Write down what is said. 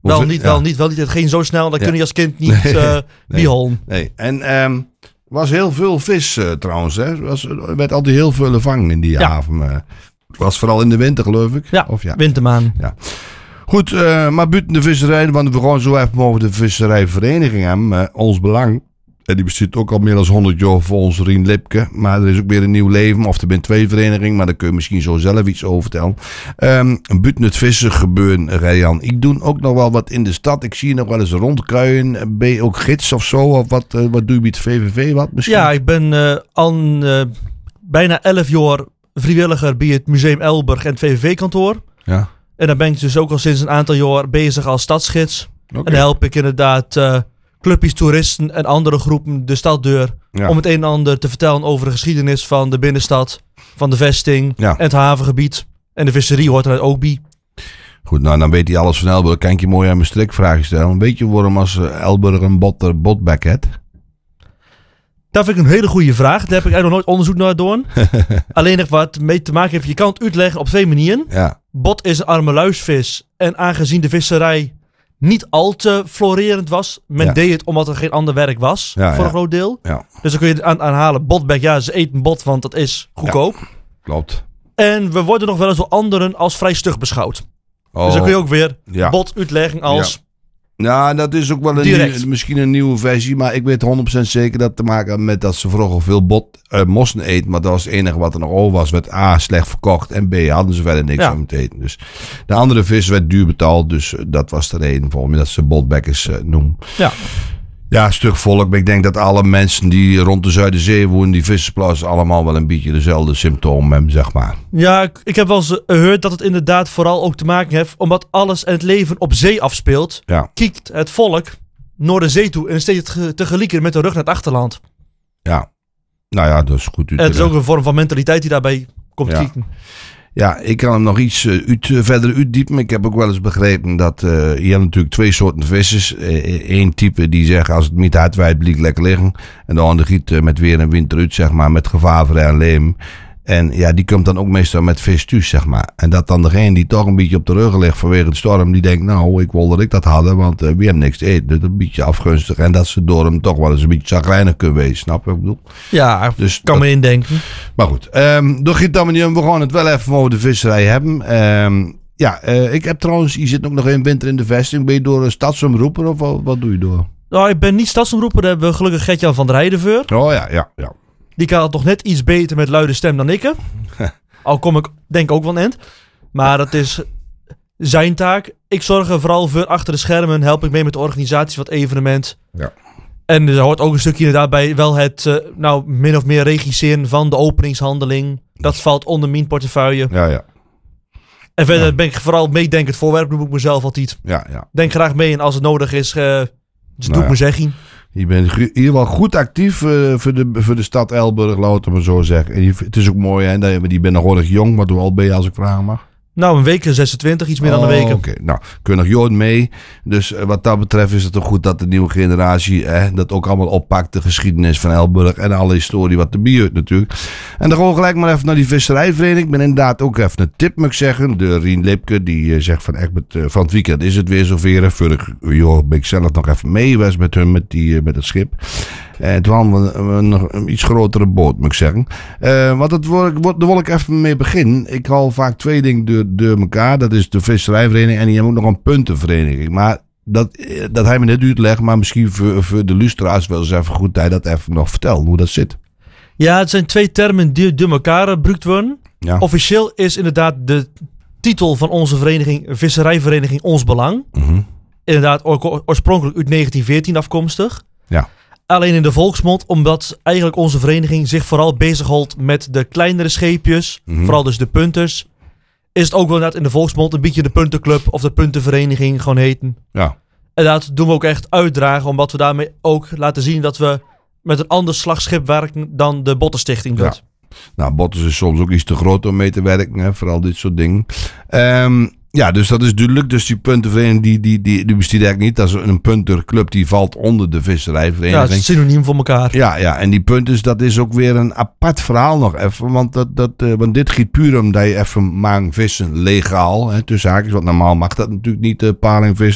Wel niet. Het ging zo snel, dat kun je als kind niet beholen. Nee. En was heel veel vis trouwens. Hè? Er werd altijd heel veel gevangen in die haven. Het was vooral in de winter, geloof ik. Ja, wintermaan. Ja. Goed, maar buiten de visserij, want we gewoon zo even over de visserijvereniging hebben. Ons Belang. En die bestaat ook al meer dan 100 jaar volgens Rien Lipke. Maar er is ook weer een nieuw leven. Of er zijn 2 verenigingen. Maar daar kun je misschien zo zelf iets over vertellen. Buiten het vissen gebeuren, Rijan. Ik doe ook nog wel wat in de stad. Ik zie je nog wel eens rondkruien. Ben je ook gids of zo? Of wat doe je bij het VVV? Wat misschien? Ja, ik ben al bijna 11 jaar vrijwilliger bij het Museum Elburg en het VVV-kantoor. Ja. En dan ben ik dus ook al sinds een aantal jaar bezig als stadsgids. Okay. En dan help ik inderdaad clubjes, toeristen en andere groepen de stad door. Ja. Om het een en ander te vertellen over de geschiedenis van de binnenstad, van de vesting en het havengebied. En de visserie hoort er ook bij. Goed, nou dan weet hij alles van Elburg. Kan ik je mooi aan mijn strikvraag stellen. Weet je waarom als Elburg een botback heeft? Dat vind ik een hele goede vraag. Daar heb ik eigenlijk nog nooit onderzoek naar gedaan. Alleen nog wat mee te maken heeft. Je kan het uitleggen op 2 manieren. Ja. Bot is een armeluisvis. En aangezien de visserij niet al te florerend was. Men deed het omdat er geen ander werk was. Voor een groot deel. Ja. Dus dan kun je het aanhalen. Botback, ze eten bot, want dat is goedkoop. Ja, klopt. En we worden nog wel eens door anderen als vrij stug beschouwd. Dus dan kun je ook weer bot uitleggen als... Ja. Nou, dat is ook wel misschien een nieuwe versie. Maar ik weet 100% zeker dat te maken had met dat ze vroeger veel bot moesten eten. Maar dat was het enige wat er nog over was. Werd A, slecht verkocht. En B, hadden ze verder niks om te eten. Dus de andere vis werd duur betaald. Dus dat was de reden volgens mij dat ze botbackers noemen. Ja. Ja, een stuk volk. Maar ik denk dat alle mensen die rond de Zuiderzee wonen, die vissenplaatsen, allemaal wel een beetje dezelfde symptomen hebben, zeg maar. Ja, ik heb wel eens gehoord dat het inderdaad vooral ook te maken heeft, omdat alles en het leven op zee afspeelt, kijkt het volk naar de zee toe en steeds tegelijk met de rug naar het achterland. Ja, nou ja, dat is goed. Het is ook een vorm van mentaliteit die daarbij komt kijken. Ja, ik kan hem nog iets verder uitdiepen. Ik heb ook wel eens begrepen dat je hebt natuurlijk 2 soorten vissers. Eén type die zegt als het niet uitwijdt, blijft lekker liggen. En de andere giet met weer en wind eruit, zeg maar, met gevaarvrij en leem. En ja, die komt dan ook meestal met vis thuis, zeg maar. En dat dan degene die toch een beetje op de rug ligt vanwege de storm, die denkt, nou, ik wil dat ik dat hadden, want we hebben niks te eten. Dat is een beetje afgunstig. En dat ze door hem toch wel eens een beetje chagrijnig kunnen wezen, snap je wat ik bedoel? Ja, dus kan me indenken. Maar goed, door Giet Damenium, we gaan het wel even over de visserij hebben. Ik heb trouwens, je zit ook nog een winter in de vesting. Ben je door een stadsomroeper of wat doe je door? Nou, ik ben niet stadsomroeper, daar hebben we gelukkig Gert-Jan van der Heijden voor. Oh ja. Die kan het toch net iets beter met luide stem dan ik. Al kom ik denk ook wel een eind. Maar dat is zijn taak. Ik zorg er vooral voor achter de schermen. Help ik mee met de organisatie van het evenement. Ja. En er hoort ook een stukje inderdaad bij wel het min of meer regisseren van de openingshandeling. Dat valt onder mijn portefeuille. Ja. En verder ben ik vooral meedenkend voorwerp, noem ik mezelf altijd. Ja. Denk graag mee en als het nodig is, dus doe ik mijn zegging. Je bent in ieder geval goed actief voor de stad Elburg, laat het maar zo zeggen. En het is ook mooi, hè, die ben nog erg jong, maar hoe oud ben je als ik vragen mag? Nou, een week 26, iets meer dan een week. Oké. Nou, kun je nog jong mee. Dus wat dat betreft is het toch goed dat de nieuwe generatie dat ook allemaal oppakt. De geschiedenis van Elburg en alle historie wat erbij hoort natuurlijk. En dan gaan we gelijk maar even naar die visserijvereniging. Ik ben inderdaad ook even een tip, moet ik zeggen. De Rien Lipke, die zegt van Egbert, van het weekend is het weer zover. Vorig jaar ben ik zelf nog even mee geweest met hun, met het schip. Toen hadden we nog een iets grotere boot, moet ik zeggen. Daar wil ik even mee beginnen. Ik haal vaak 2 dingen door elkaar. Dat is de visserijvereniging en die hebben ook nog een puntenvereniging. Maar dat hij me net uitlegt, maar misschien voor de luisteraars wel eens even goed dat hij dat even nog vertelt, hoe dat zit. Ja, het zijn 2 termen die door elkaar gebruikt worden. Ja. Officieel is inderdaad de titel van onze vereniging Visserijvereniging Ons Belang. Mm-hmm. Inderdaad oorspronkelijk uit 1914 afkomstig. Ja. Alleen in de volksmond, omdat eigenlijk onze vereniging zich vooral bezighoudt met de kleinere scheepjes, vooral dus de punters, is het ook wel inderdaad in de volksmond een beetje de puntenclub of de puntenvereniging gewoon heten. Ja. En dat doen we ook echt uitdragen, omdat we daarmee ook laten zien dat we met een ander slagschip werken dan de Bottenstichting doet. Ja. Nou, Bottens is soms ook iets te groot om mee te werken, hè, vooral dit soort dingen. Ja, dus dat is duidelijk. Dus die puntenvereniging, die bestaat eigenlijk niet. Dat is een punterclub, die valt onder de visserijvereniging. Ja, het is synoniem voor elkaar. Ja, en die punters, dat is ook weer een apart verhaal nog even. Want, want dit giet puur omdat je even mag vissen legaal. Hè, tussen haakjes, want normaal mag dat natuurlijk niet, palingvissen.